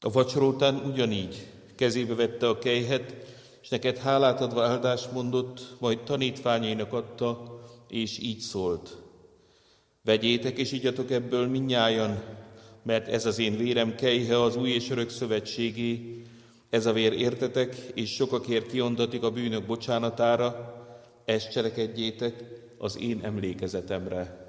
A vacsora után ugyanígy kezébe vette a kelyhet, és neked hálát adva áldást mondott, majd tanítványainak adta, és így szólt: vegyétek és igyatok ebből mindnyájan, mert ez az én vérem kelyhe az új és örök szövetségé, ez a vér értetek, és sokakért kiontatik a bűnök bocsánatára, ezt cselekedjétek az én emlékezetemre.